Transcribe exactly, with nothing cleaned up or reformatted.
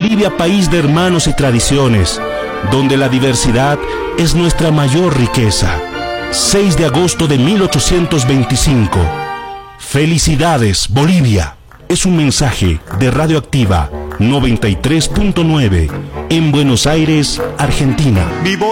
Bolivia, país de hermanos y tradiciones, donde la diversidad es nuestra mayor riqueza. seis de agosto de mil ochocientos veinticinco. Felicidades, Bolivia. Es un mensaje de Radioactiva noventa y tres punto nueve en Buenos Aires, Argentina.